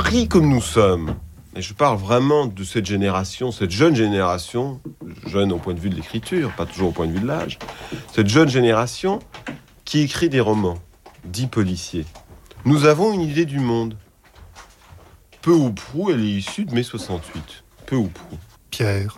pris comme nous sommes, et je parle vraiment de cette génération, cette jeune génération, jeune au point de vue de l'écriture, pas toujours au point de vue de l'âge, cette jeune génération qui écrit des romans, dits policiers. Nous avons une idée du monde. Peu ou prou, elle est issue de mai 68. Peu ou prou. Pierre.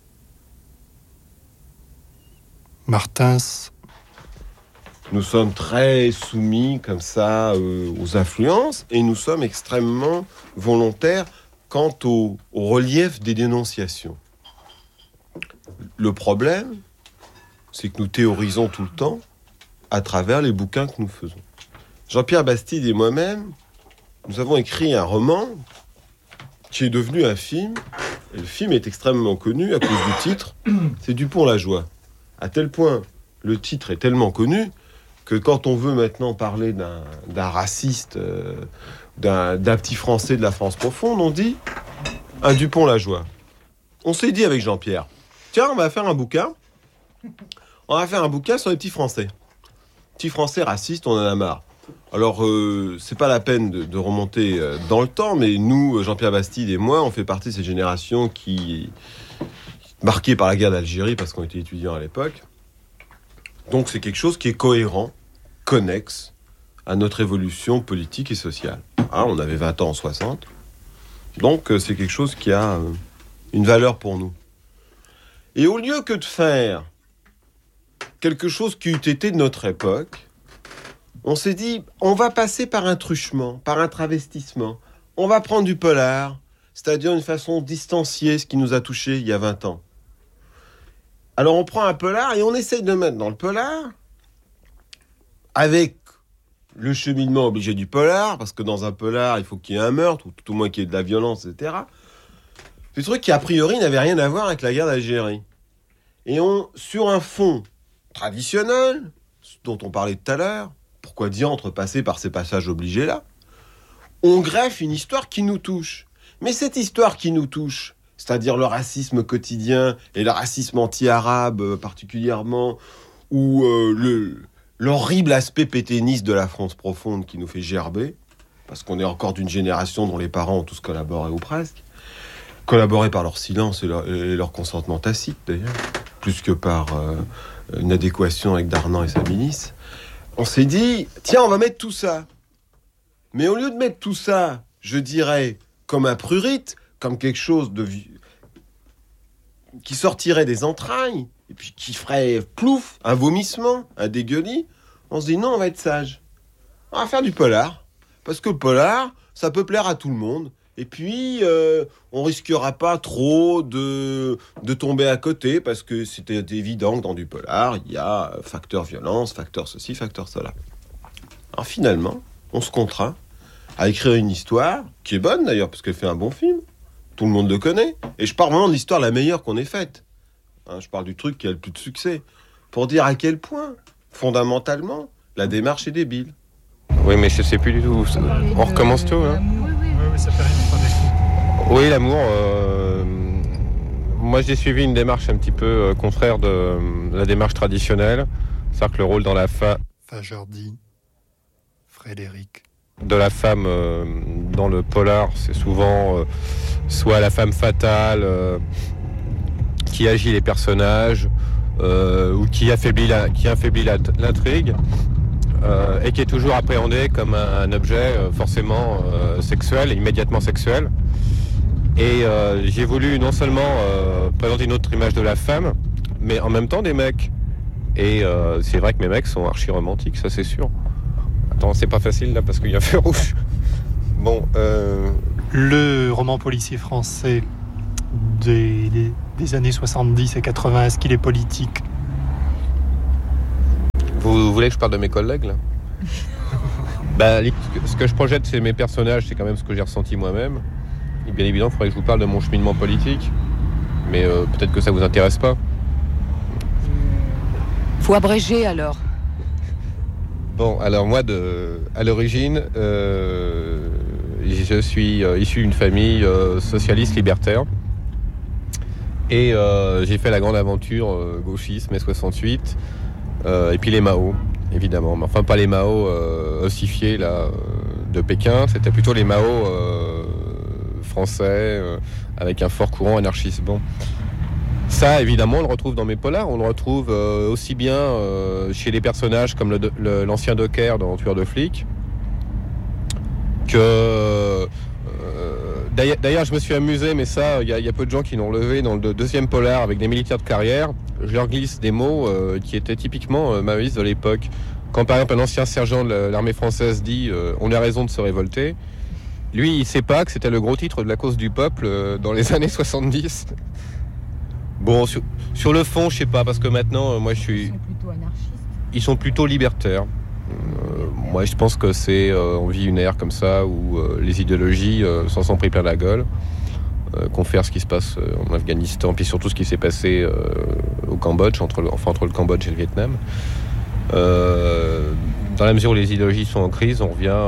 Martins. Nous sommes très soumis comme ça aux influences et nous sommes extrêmement volontaires quant au relief des dénonciations. Le problème, c'est que nous théorisons tout le temps à travers les bouquins que nous faisons. Jean-Pierre Bastide et moi-même, nous avons écrit un roman qui est devenu un film. Et le film est extrêmement connu à cause du titre. C'est Dupont-la-Joie. À tel point, le titre est tellement connu que quand on veut maintenant parler d'un raciste, d'un petit Français de la France profonde, on dit un Dupont-la-Joie. On s'est dit avec Jean-Pierre, tiens, on va faire un bouquin. On va faire un bouquin sur les petits Français. Petits Français racistes, on en a marre. Alors, c'est pas la peine de remonter dans le temps, mais nous, Jean-Pierre Bastide et moi, on fait partie de cette génération qui marquée par la guerre d'Algérie, parce qu'on était étudiants à l'époque. Donc, c'est quelque chose qui est cohérent, connexe à notre évolution politique et sociale. Hein, on avait 20 ans en 60. Donc, c'est quelque chose qui a une valeur pour nous. Et au lieu que de faire quelque chose qui eût été de notre époque, on s'est dit, on va passer par un truchement, par un travestissement. On va prendre du polar, c'est-à-dire une façon distanciée, ce qui nous a touchés il y a 20 ans. Alors on prend un polar et on essaye de mettre dans le polar, avec le cheminement obligé du polar, parce que dans un polar, il faut qu'il y ait un meurtre, ou tout au moins qu'il y ait de la violence, etc. Des trucs qui, a priori, n'avaient rien à voir avec la guerre d'Algérie. Et sur un fond traditionnel, dont on parlait tout à l'heure, pourquoi diantre passer par ces passages obligés-là, on greffe une histoire qui nous touche. Mais cette histoire qui nous touche, c'est-à-dire le racisme quotidien et le racisme anti-arabe particulièrement, ou l'horrible aspect pétainiste de la France profonde qui nous fait gerber, parce qu'on est encore d'une génération dont les parents ont tous collaboré ou presque, collaboré par leur silence et leur consentement tacite d'ailleurs, plus que par une adéquation avec Darnan et sa milice. On s'est dit, tiens, on va mettre tout ça. Mais au lieu de mettre tout ça, je dirais, comme un prurite, comme quelque chose qui sortirait des entrailles, et puis qui ferait plouf, un vomissement, un dégueulis, on se dit, non, on va être sage. On va faire du polar. Parce que le polar, ça peut plaire à tout le monde. Et puis, on risquera pas trop de tomber à côté, parce que c'était évident que dans du polar, il y a facteur violence, facteur ceci, facteur cela. Alors finalement, on se contraint à écrire une histoire, qui est bonne d'ailleurs, parce qu'elle fait un bon film. Tout le monde le connaît. Et je parle vraiment de l'histoire la meilleure qu'on ait faite. Hein, je parle du truc qui a le plus de succès. Pour dire à quel point, fondamentalement, la démarche est débile. Oui, mais je sais plus du tout. On recommence tout, hein. Oui, ça fait rien de faire des Oui, l'amour. Moi, j'ai suivi une démarche un petit peu contraire de la démarche traditionnelle. C'est-à-dire que le rôle dans la Fajardi, Frédéric. De la femme dans le polar, c'est souvent soit la femme fatale qui agit les personnages ou qui affaiblit l'intrigue. Et qui est toujours appréhendé comme un objet forcément sexuel, immédiatement sexuel. Et j'ai voulu non seulement présenter une autre image de la femme, mais en même temps des mecs. Et c'est vrai que mes mecs sont archi romantiques, ça c'est sûr. Attends, c'est pas facile là parce qu'il y a un feu rouge. Bon, Le roman policier français des années 70 et 80, est-ce qu'il est politique ? Vous voulez que je parle de mes collègues là ? Bah, ce que je projette, c'est mes personnages, c'est quand même ce que j'ai ressenti moi-même. Et bien évidemment, il faudrait que je vous parle de mon cheminement politique. Mais peut-être que ça vous intéresse pas. Faut abréger alors. Bon, alors moi, à l'origine, je suis issu d'une famille socialiste libertaire. Et j'ai fait la grande aventure gauchiste, mai 68. Et puis les Mao, évidemment. Mais enfin, pas les Mao ossifiés là, de Pékin. C'était plutôt les Mao français, avec un fort courant anarchiste. Bon. Ça, évidemment, on le retrouve dans mes polars. On le retrouve aussi bien chez les personnages comme l'ancien Docker dans Tueur de flics, que... D'ailleurs, je me suis amusé, mais ça, il y a peu de gens qui l'ont relevé dans le deuxième polar avec des militaires de carrière. Je leur glisse des mots qui étaient typiquement maoïstes de l'époque. Quand par exemple un ancien sergent de l'armée française dit « on a raison de se révolter », lui, il sait pas que c'était le gros titre de la cause du peuple dans les années 70. Bon, sur le fond, je sais pas, parce que maintenant, moi, je suis... Ils sont plutôt anarchistes. Ils sont plutôt libertaires. Moi, je pense que c'est... on vit une ère comme ça où les idéologies s'en sont pris plein la gueule. Confère ce qui se passe en Afghanistan, puis surtout ce qui s'est passé au Cambodge, entre le Cambodge et le Vietnam. Dans la mesure où les idéologies sont en crise, on revient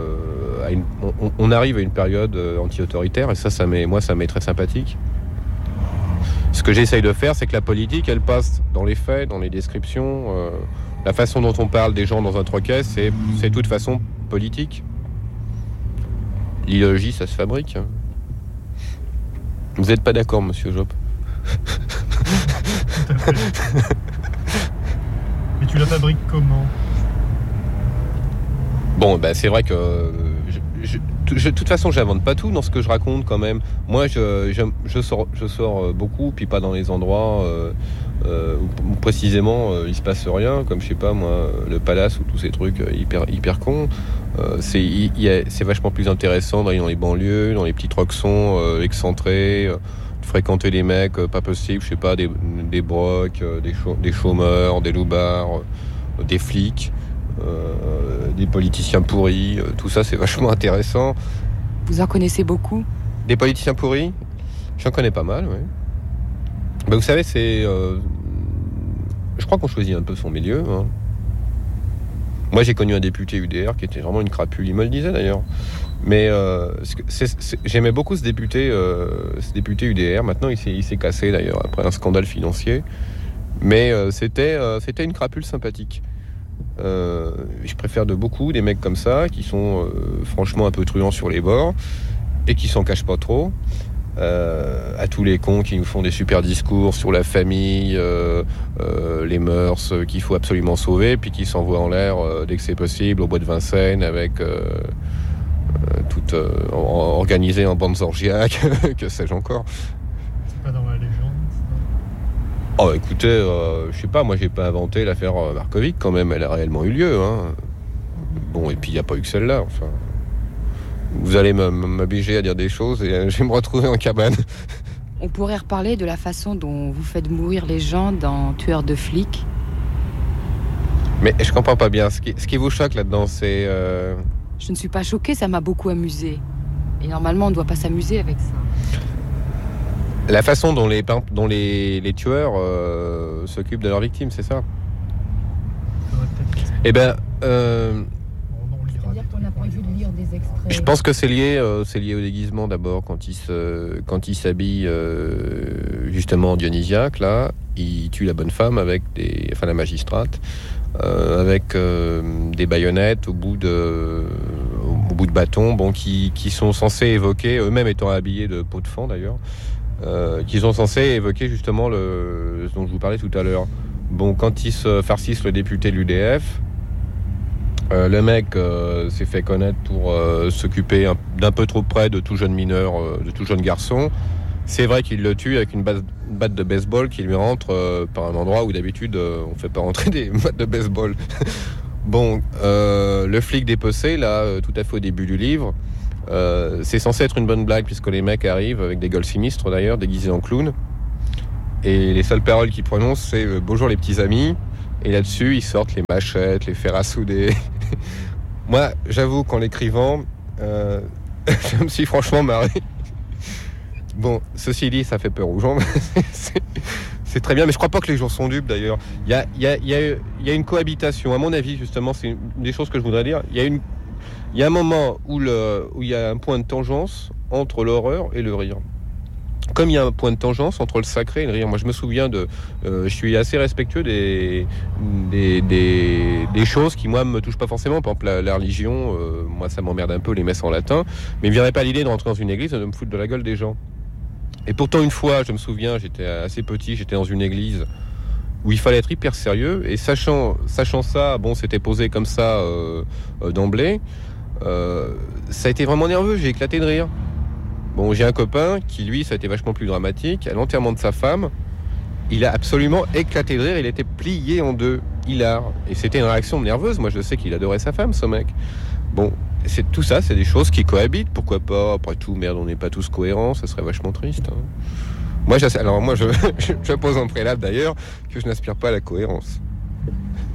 on arrive à une période anti-autoritaire, et ça m'est très sympathique. Ce que j'essaye de faire, c'est que la politique, elle passe dans les faits, dans les descriptions. La façon dont on parle des gens dans un troquet, c'est de toute façon politique. L'idéologie, ça se fabrique. Vous n'êtes pas d'accord, monsieur Job? Mais tu la fabriques comment? Bon, ben c'est vrai que de toute façon, j'invente pas tout dans ce que je raconte quand même. Moi, je sors beaucoup, puis pas dans les endroits où précisément il se passe rien, comme je sais pas moi, le palace ou tous ces trucs hyper cons. C'est vachement plus intéressant d'aller dans les banlieues, dans les petits troxons excentrés, de fréquenter les mecs pas possible, je sais pas, des brocs, des chômeurs, des loupards, des flics. Des politiciens pourris, tout ça c'est vachement intéressant. Vous en connaissez beaucoup? Des politiciens pourris? J'en connais pas mal, oui. Ben, vous savez, c'est... je crois qu'on choisit un peu son milieu. Hein. Moi j'ai connu un député UDR qui était vraiment une crapule, il me le disait d'ailleurs. Mais j'aimais beaucoup ce député UDR. Maintenant il s'est cassé d'ailleurs après un scandale financier. Mais c'était une crapule sympathique. Je préfère de beaucoup des mecs comme ça qui sont franchement un peu truands sur les bords et qui s'en cachent pas trop, à tous les cons qui nous font des super discours sur la famille, les mœurs qu'il faut absolument sauver, puis qui s'envoient en l'air dès que c'est possible au bois de Vincennes avec tout organisé en bandes orgiaques, que sais-je encore. C'est pas dans la légende? Oh, écoutez, je sais pas, moi j'ai pas inventé l'affaire Markovic quand même, elle a réellement eu lieu. Hein. Bon, et puis il n'y a pas eu que celle-là, enfin. Vous allez m'obliger à dire des choses et je vais me retrouver en cabane. On pourrait reparler de la façon dont vous faites mourir les gens dans Tueur de flics. Mais je comprends pas bien, ce qui vous choque là-dedans, c'est... Je ne suis pas choquée, ça m'a beaucoup amusé. Et normalement, on ne doit pas s'amuser avec ça. La façon dont les tueurs s'occupent de leurs victimes, c'est ça? Eh ben, c'est-à-dire qu'on n'a pas vu de lire des extraits. Je pense que c'est lié au déguisement d'abord quand il s'habille justement en dionysiaque là, il tue la bonne femme avec la magistrate avec des baïonnettes au bout de bâtons, bon qui sont censés évoquer, eux-mêmes étant habillés de peau de faon d'ailleurs. Qui sont censés évoquer justement ce dont je vous parlais tout à l'heure. Bon, quand ils se farcissent le député de l'UDF, le mec s'est fait connaître pour s'occuper d'un peu trop près de tout jeune mineur, de tout jeune garçon. C'est vrai qu'il le tue avec une batte de baseball qui lui rentre par un endroit où d'habitude on fait pas rentrer des battes de baseball. Bon, le flic dépecé, là, tout à fait au début du livre, c'est censé être une bonne blague puisque les mecs arrivent avec des gueules sinistres d'ailleurs, déguisés en clowns. Et les seules paroles qu'ils prononcent, c'est bonjour les petits amis. Et là-dessus, ils sortent les machettes, les fers à souder. Moi, j'avoue qu'en l'écrivant, je me suis franchement marré. Bon, ceci dit, ça fait peur aux gens. C'est très bien, mais je crois pas que les gens sont dupes d'ailleurs. Il y a une cohabitation. À mon avis, justement, c'est une des choses que je voudrais dire. Il y a un moment où il y a un point de tangence entre l'horreur et le rire. comme il y a un point de tangence entre le sacré et le rire. Moi, je me souviens je suis assez respectueux des choses qui, moi, me touchent pas forcément. Par exemple, la religion, moi, ça m'emmerde un peu, les messes en latin. Mais il me viendrait pas l'idée de rentrer dans une église et de me foutre de la gueule des gens. Et pourtant, une fois, je me souviens, j'étais assez petit, j'étais dans une église où il fallait être hyper sérieux. Et sachant ça, bon, c'était posé comme ça d'emblée, ça a été vraiment nerveux, j'ai éclaté de rire. Bon, j'ai un copain qui, lui, ça a été vachement plus dramatique. À l'enterrement de sa femme, il a absolument éclaté de rire. Il était plié en deux, hilar. Et c'était une réaction nerveuse. Moi, je sais qu'il adorait sa femme, ce mec. Bon, tout ça, c'est des choses qui cohabitent. Pourquoi pas ? Après tout, merde, on n'est pas tous cohérents. Ça serait vachement triste. Moi, je pose en préalable, d'ailleurs, que je n'aspire pas à la cohérence.